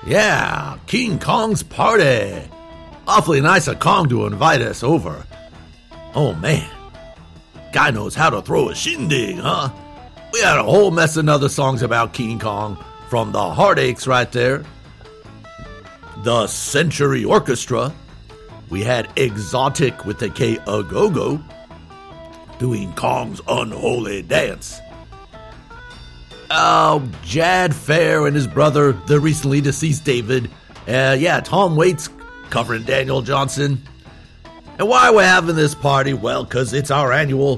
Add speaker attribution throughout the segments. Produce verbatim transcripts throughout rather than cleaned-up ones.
Speaker 1: Yeah, King Kong's party. Awfully nice of Kong to invite us over. Oh man, guy knows how to throw a shindig, huh? We had a whole mess of other songs about King Kong, from the Heartaches right there, the Century Orchestra. We had Exotic with the K A-Go-Go doing Kong's Unholy Dance. Oh, Jad Fair and his brother, the recently deceased David. Uh, yeah, Tom Waits covering Daniel Johnson. And why we're having this party? Well, because it's our annual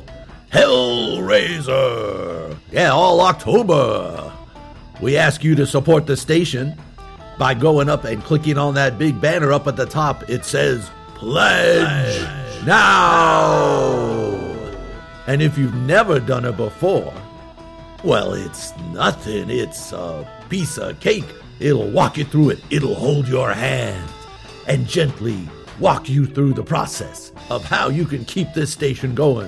Speaker 1: Hellraiser. Yeah, all October. We ask you to support the station by going up and clicking on that big banner up at the top. It says, Pledge, Pledge now. And if you've never done it before, well, it's nothing. It's a piece of cake. It'll walk you through it. It'll hold your hand and gently walk you through the process of how you can keep this station going.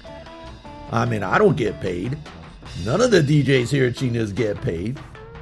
Speaker 1: I mean, I don't get paid. None of the D Js here at Gina's get paid.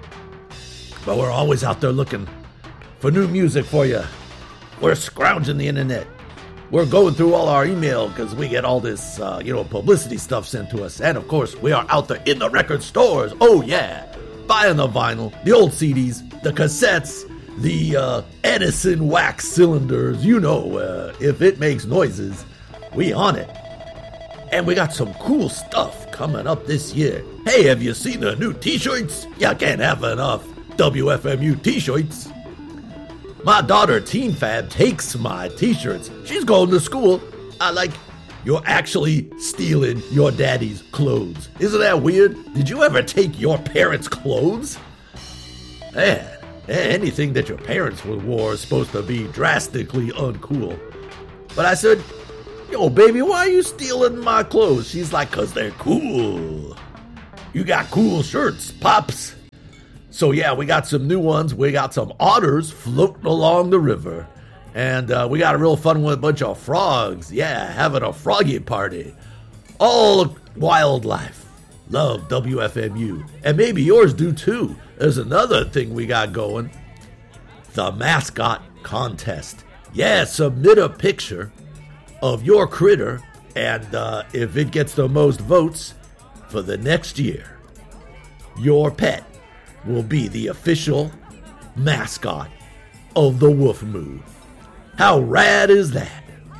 Speaker 1: But we're always out there looking for new music for you. We're scrounging the internet. We're going through all our email because we get all this, uh, you know, publicity stuff sent to us. And, of course, we are out there in the record stores. Oh, yeah. Buying the vinyl, the old C Ds, the cassettes, the uh, Edison wax cylinders. You know, uh, if it makes noises, we on it. And we got some cool stuff coming up this year. Hey, have you seen the new t-shirts? You can't have enough W F M U t-shirts. My daughter, Teen Fab, takes my t-shirts. She's going to school. I like, you're actually stealing your daddy's clothes. Isn't that weird? Did you ever take your parents' clothes? Man, anything that your parents wore is supposed to be drastically uncool. But I said, yo, baby, why are you stealing my clothes? She's like, cause they're cool. You got cool shirts, Pops. So yeah, we got some new ones. We got some otters floating along the river. And uh, we got a real fun one with a bunch of frogs. Yeah, having a froggy party. All wildlife. Love W F M U. And maybe yours do too. There's another thing we got going. The mascot contest. Yeah, submit a picture of your critter, and uh, if it gets the most votes for the next year, your pet will be the official mascot of the Wolf Moo. How rad is that?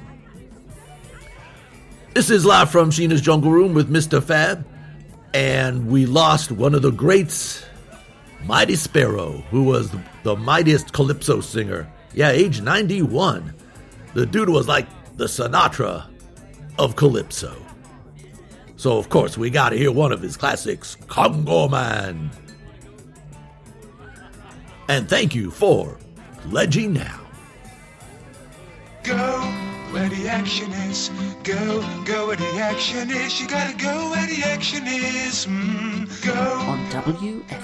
Speaker 1: This is live from Sheena's Jungle Room with Mister Fab, and we lost one of the greats, Mighty Sparrow, who was the, the mightiest calypso singer. Yeah, age ninety-one. The dude was like the Sinatra of calypso. So, of course, we gotta hear one of his classics, Congo Man. And thank you for pledging now.
Speaker 2: Go where the action is. Go, go where the action is. You gotta go where the action is. Mm, go.
Speaker 3: On W F